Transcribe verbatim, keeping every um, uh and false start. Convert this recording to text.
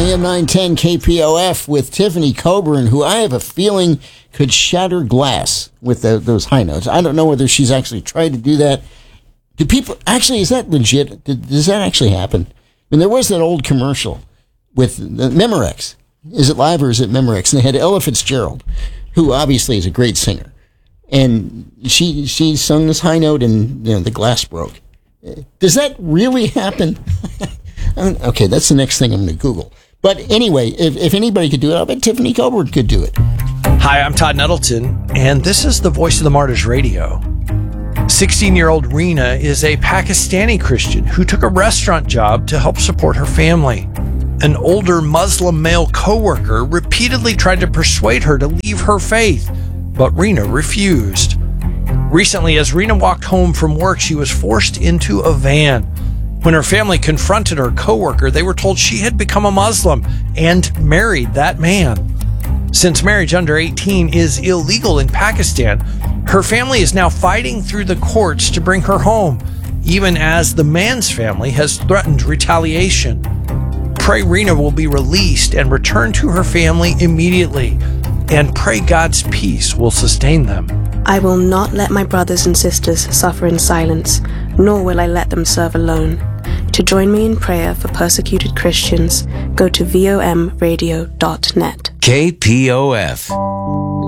A M nine ten K P O F with Tiffany Coburn, who I have a feeling could shatter glass with the, those high notes. I don't know whether she's actually tried to do that. Do people, actually, is that legit? Does that actually happen? I mean, there was that old commercial with the Memorex. Is it live or is it Memorex? And they had Ella Fitzgerald, who obviously is a great singer. And she she sung this high note and, you know, the glass broke. Does that really happen? Okay, that's the next thing I'm going to Google. But anyway, if, if anybody could do it, I bet Tiffany Coburn could do it. Hi, I'm Todd Nettleton, and this is the Voice of the Martyrs Radio. sixteen-year-old Rena is a Pakistani Christian who took a restaurant job to help support her family. An older Muslim male coworker repeatedly tried to persuade her to leave her faith, but Rena refused. Recently, as Rena walked home from work, she was forced into a van. When her family confronted her coworker, they were told she had become a Muslim and married that man. Since marriage under eighteen is illegal in Pakistan, her family is now fighting through the courts to bring her home, even as the man's family has threatened retaliation. Pray Rena will be released and return to her family immediately, and pray God's peace will sustain them. I will not let my brothers and sisters suffer in silence, nor will I let them serve alone. To join me in prayer for persecuted Christians, go to vom radio dot net. K P O F